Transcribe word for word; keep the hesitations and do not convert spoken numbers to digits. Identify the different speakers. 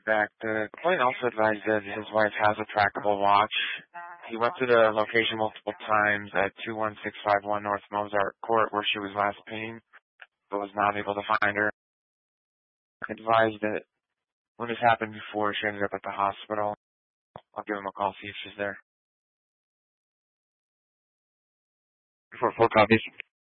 Speaker 1: back. The client also advised that his wife has a trackable watch. He went to the location multiple times at two one six five one North Mozart Court where she was last seen, but was not able to find her. Advised that when this happened before, she ended up at the hospital. I'll give him a call, see if she's there.
Speaker 2: For full copies.